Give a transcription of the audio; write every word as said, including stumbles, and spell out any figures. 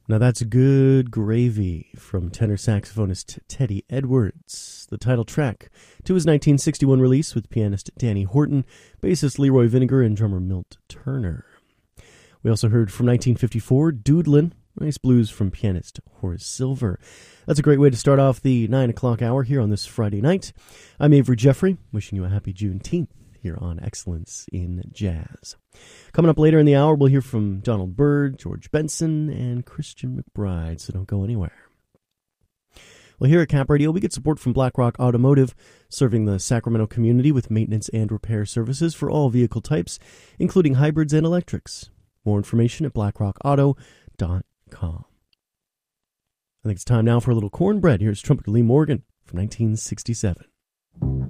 Now that's Good Gravy from tenor saxophonist Teddy Edwards, the title track to his nineteen sixty-one release with pianist Danny Horton, bassist Leroy Vinegar, and drummer Milt Turner. We also heard from nineteen fifty-four, Doodlin', nice blues from pianist Horace Silver. That's a great way to start off the nine o'clock hour here on this Friday night. I'm Avery Jeffrey, wishing you a happy Juneteenth here on Excellence in Jazz. Coming up later in the hour, we'll hear from Donald Byrd, George Benson, and Christian McBride, so don't go anywhere. Well, here at Cap Radio, we get support from BlackRock Automotive, serving the Sacramento community with maintenance and repair services for all vehicle types, including hybrids and electrics. More information at blackrock auto dot com. I think it's time now for a little cornbread. Here's trumpeter Lee Morgan from nineteen sixty-seven.